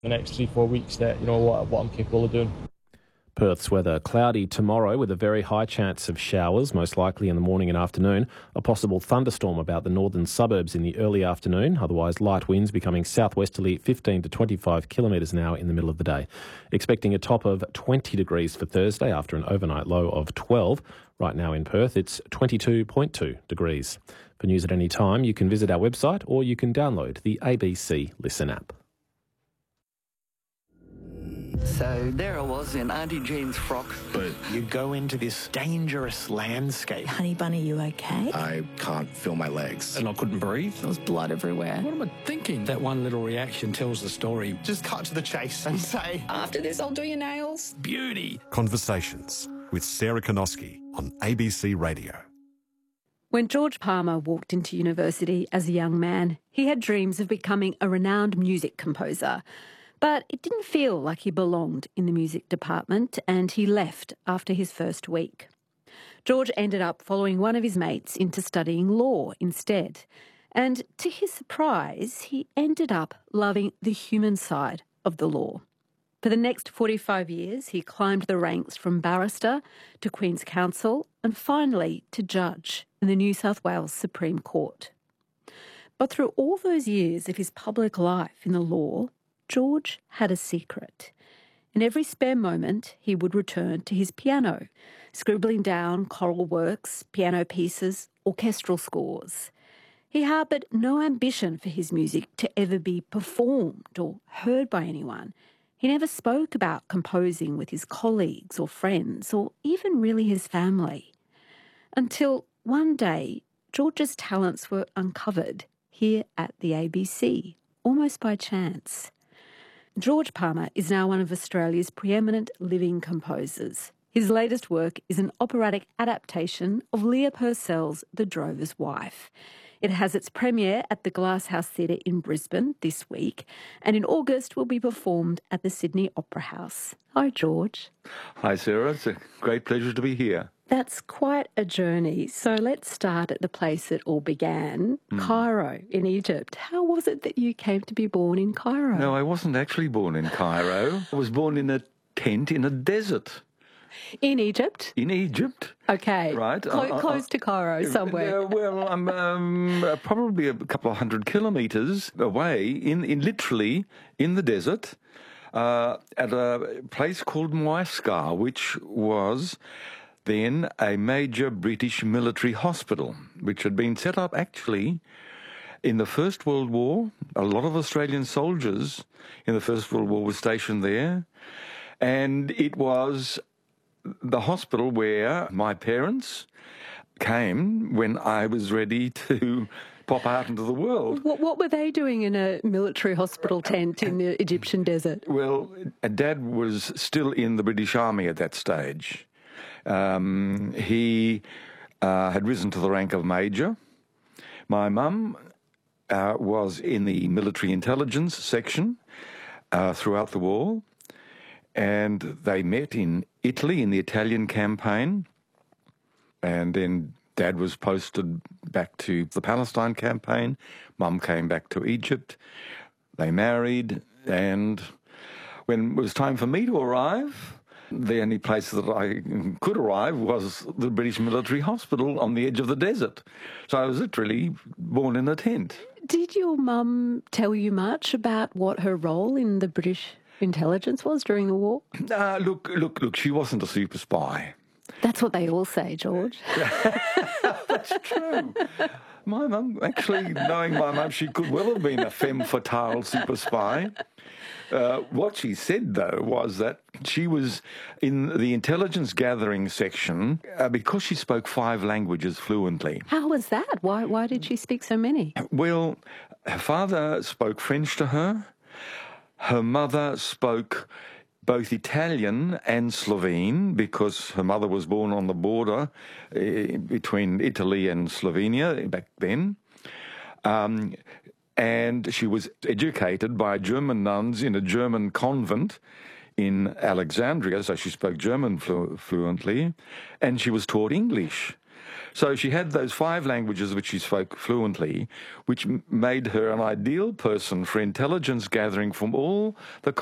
the next 3-4 weeks that, what I'm capable of doing. Perth's weather cloudy tomorrow with a very high chance of showers, most likely in the morning and afternoon. A possible thunderstorm about the northern suburbs in the early afternoon. Otherwise, light winds becoming southwesterly 15 to 25 kilometres an hour in the middle of the day. Expecting a top of 20 degrees for Thursday after an overnight low of 12. Right now in Perth, it's 22.2 degrees. For news at any time, you can visit our website or you can download the ABC Listen app. So there I was in Auntie Jean's frock. But you go into this dangerous landscape. Honey Bunny, you okay? I can't feel my legs. And I couldn't breathe. There was blood everywhere. What am I thinking? That one little reaction tells the story. Just cut to the chase and say, After this, I'll do your nails. Beauty. Conversations with Sarah Konoski on ABC Radio. When George Palmer walked into university as a young man, he had dreams of becoming a renowned music composer. But it didn't feel like he belonged in the music department, and he left after his first week. George ended up following one of his mates into studying law instead. And to his surprise, he ended up loving the human side of the law. For the next 45 years, he climbed the ranks from barrister to Queen's Counsel and finally to judge in the New South Wales Supreme Court. But through all those years of his public life in the law, George had a secret. In every spare moment, he would return to his piano, scribbling down choral works, piano pieces, orchestral scores. He harboured no ambition for his music to ever be performed or heard by anyone. He never spoke about composing with his colleagues or friends or even really his family. Until one day, George's talents were uncovered here at the ABC, almost by chance. George Palmer is now one of Australia's preeminent living composers. His latest work is an operatic adaptation of Leah Purcell's The Drover's Wife. It has its premiere at the Glasshouse Theatre in Brisbane this week, and in August will be performed at the Sydney Opera House. Hi, George. Hi, Sarah. It's a great pleasure to be here. That's quite a journey. So let's start at the place it all began, Cairo in Egypt. How was it that you came to be born in Cairo? No, I wasn't actually born in Cairo. I was born in a tent in a desert. In Egypt? In Egypt. Okay. Right. Close to Cairo somewhere. Well, I'm probably a couple of 100 kilometres away, literally in the desert, at a place called Muascar, which was then a major British military hospital, which had been set up actually in the First World War. A lot of Australian soldiers in the First World War were stationed there, and it was the hospital where my parents came when I was ready to pop out into the world. What were they doing in a military hospital tent in the Egyptian desert? Well, Dad was still in the British Army at that stage. He had risen to the rank of major. My mum was in the military intelligence section throughout the war, and they met in Italy in the Italian campaign, and then Dad was posted back to the Palestine campaign. Mum came back to Egypt. They married, and when it was time for me to arrive, the only place that I could arrive was the British military hospital on the edge of the desert. So I was literally born in a tent. Did your mum tell you much about what her role in the British intelligence was during the war? Look, she wasn't a super spy. That's what they all say, George. That's true. My mum, actually, knowing my mum, she could well have been a femme fatale super spy. What she said, though, was that she was in the intelligence gathering section because she spoke 5 languages fluently. How was that? Why did she speak so many? Well, her father spoke French to her. Her mother spoke both Italian and Slovene because her mother was born on the border between Italy and Slovenia back then. And she was educated by German nuns in a German convent in Alexandria, so she spoke German fluently, and she was taught English. So she had those 5 languages which she spoke fluently, which made her an ideal person for intelligence gathering from all the